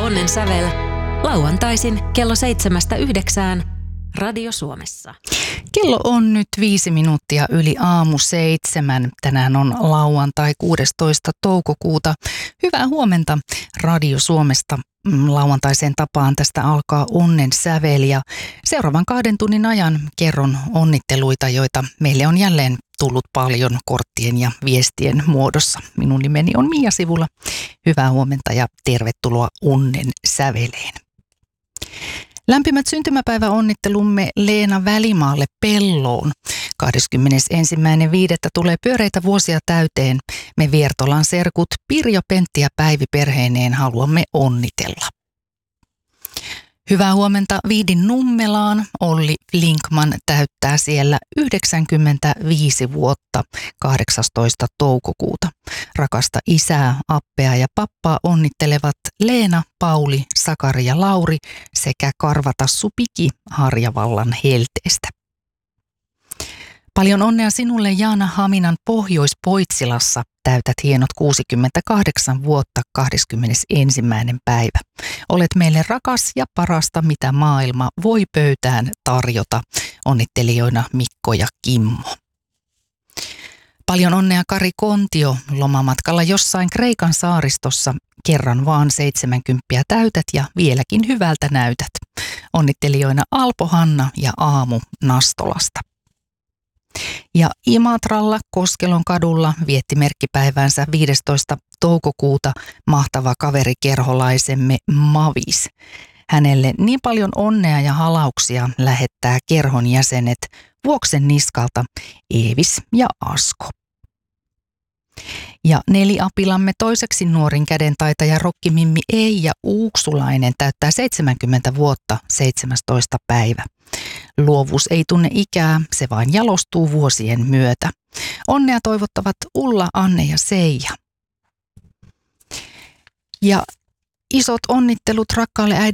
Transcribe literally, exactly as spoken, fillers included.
Onnen sävel lauantaisin kello seitsemästä yhdeksään Radio Suomessa. Kello on nyt viisi minuuttia yli aamu seitsemän. Tänään on lauantai kuudestoista toukokuuta. Hyvää huomenta Radio Suomesta. Lauantaiseen tapaan tästä alkaa Onnen sävel ja seuraavan kahden tunnin ajan kerron onnitteluita, joita meille on jälleen tullut paljon korttien ja viestien muodossa. Minun nimeni on Mia Sivula. Hyvää huomenta ja tervetuloa Onnen säveleen. Lämpimät syntymäpäiväonnittelumme Leena Välimaalle Pelloon. kahdeskymmenesensimmäinen viidettä tulee pyöreitä vuosia täyteen. Me Viertolan serkut Pirjo, Pentti ja Päivi perheineen haluamme onnitella. Hyvää huomenta Viidin Nummelaan. Olli Linkman täyttää siellä yhdeksänkymmentäviisi vuotta kahdeksastoista toukokuuta. Rakasta isää, appea ja pappaa onnittelevat Leena, Pauli, Sakari ja Lauri sekä Karvatassu Piki Harjavallan Helteestä. Paljon onnea sinulle Jaana Haminan Pohjois-Poitsilassa. Täytät hienot kuusikymmentäkahdeksan vuotta kahdeskymmenesensimmäinen päivä. Olet meille rakas ja parasta, mitä maailma voi pöytään tarjota. Onnittelijoina Mikko ja Kimmo. Paljon onnea Kari Kontio lomamatkalla jossain Kreikan saaristossa. Kerran vaan seitsemänkymppiä täytät ja vieläkin hyvältä näytät. Onnittelijoina Alpo, Hanna ja Aamu Nastolasta. Ja Imatralla Koskelon kadulla vietti merkkipäivänsä viidestoista toukokuuta mahtava kaverikerholaisemme Mavis. Hänelle niin paljon onnea ja halauksia lähettää kerhon jäsenet Vuoksen niskalta Eevis ja Asko. Ja Neliapilamme toiseksi nuorin kädentaitaja rokkimimmi Eija Uuksulainen täyttää seitsemänkymmentä vuotta seitsemästoista päivä. Luovuus ei tunne ikää, se vain jalostuu vuosien myötä. Onnea toivottavat Ulla, Anne ja Seija. Ja isot onnittelut rakkaalle äidille